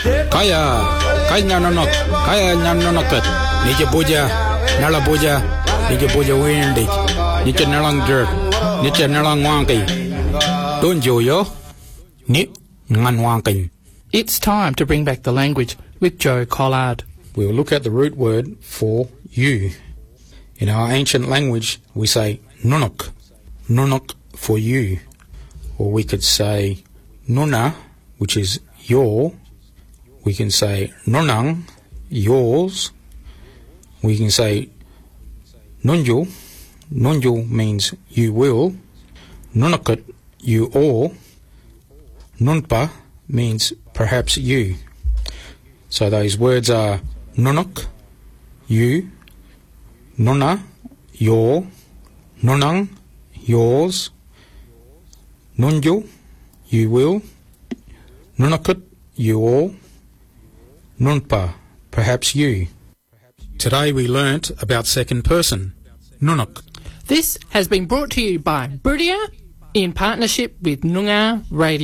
Kaya, kaya nonok, kaya nanonokat. Nije boja, nala boja, nije boja windik. Nije nalang jerk, nije nalang wangki. Donjo yo, ni ngan wangkin. It's time to bring back the language with Joe Collard. We'll look at the root word for you. In our ancient language, we say nunuk, nunuk for you. Or we could say nuna, which is your. We can say nunang, yours. We can say nunju, nunju means you will. Nunukut, you or. Nunpa means perhaps you. So those words are nunuk, you, nuna, your, nunang, yours, nunju, you will, nunukut, you all, nunpa, perhaps you. Today we learnt about second person, nunuk. This has been brought to you by Brudia in partnership with Noongar Radio.